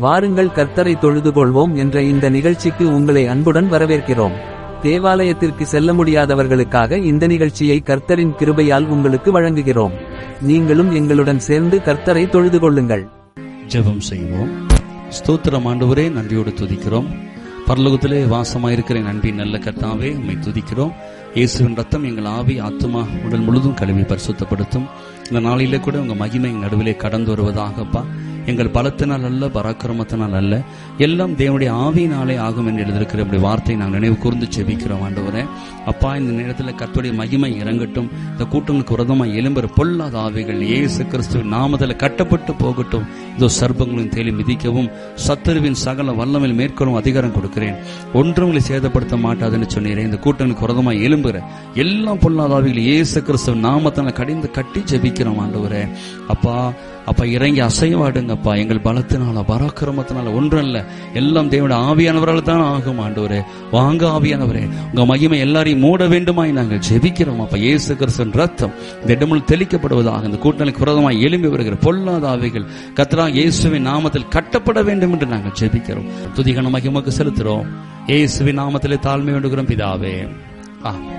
வாருங்கள் கர்த்தரை தொழுது கொள்வோம் என்ற இந்த நிகழ்ச்சிக்கு உங்களை அன்புடன் வரவேற்கிறோம். தேவாலயத்திற்கு செல்ல முடியாதவர்களுக்காக இந்த நிகழ்ச்சியை கர்த்தரின் கிருபையால் உங்களுக்கு வழங்குகிறோம். நீங்களும் எங்களுடன் சேர்ந்து கர்த்தரை தொழுது கொள்ளுங்கள். ஜெபம் செய்வோம். ஸ்தோத்திரம் ஆண்டவரே, நன்றியோடு துதிக்கிறோம். பரலோகத்திலே வாசமாயிருக்கிற அன்பின் நல்ல கர்த்தாவே, உம்மை துதிக்கிறோம். இயேசுவின் ரத்தம் எங்கள் ஆவி ஆத்துமா உடல் முழுதும் கழுவி பரிசுத்தப்படுத்தும். இந்த நாளிலே கூட உங்க மகிமை எங்கள் நடுவிலே கடந்து வருவதாகப்பா. எங்கள் பலத்தினால் அல்ல, பராக்கிரமத்தினால் அல்ல, எல்லாம் தேவனுடைய ஆவியினாலே ஆகும் என்று எழுதியிருக்கிற அப்படி வார்த்தை நாங்கள் நினைவு கூர்ந்து செபிக்கிறோம் ஆண்டவரே. அப்பா, இந்த நேரத்தில் கர்த்தருடைய மகிமை இறங்கட்டும். இந்த கூட்டங்களுக்கு விரோதமாக எழும்புற பொல்லாத ஆவிகள் இயேசு கிறிஸ்துவின் நாமத்தில் கட்டப்பட்டு போகட்டும். இதோ சர்ப்பங்களின் தேலி மிதிக்கவும் சத்துருவின் சகல வல்லமையில் மேற்கொள்ளும் அதிகாரம் கொடுக்கிறேன். ஒன்றும் உங்களை சேதப்படுத்த மாட்டாதுன்னு சொன்னீரேன். இந்த கூட்டங்களுக்கு விரோதமாக எழும்புற எல்லாம் பொல்லாத ஆவிகள் இயேசு கிறிஸ்துவின் நாமத்தில் கடிந்து கட்டி ஜெபிக்கிறோம் ஆண்டவரே. அப்பா அப்பா, இறங்கி அசைவாடுங்கப்பா. எங்கள் பலத்தினால பராக்கிரமத்தினால ஒன்றல்ல, எல்லாம் தேவனுடைய ஆவியானவரால் தான் ஆகும் ஆண்டவரே. வாங்க ஆவியானவரே, உங்க மகிமை எல்லாரையும் மூட வேண்டுமாய் நாங்கள் ஜெபிக்கிறோம். அப்பா, இயேசு கிறிஸ்துவின் ரத்தம் இந்த இடமுள் தெளிக்கப்படுவதாக. இந்த கூட்டணிக்கு விரோதமாய் எழும்பி வருகிற பொல்லாத ஆவிகள் கர்த்தராகிய இயேசுவின் நாமத்தில் கட்டப்பட வேண்டும் என்று நாங்கள் ஜெபிக்கிறோம். துதிகன மகிமைக்கு செலுத்துறோம். இயேசுவின் நாமத்திலே தாழ்மை வேண்டுகிறோம் பிதாவே. ஆமென்.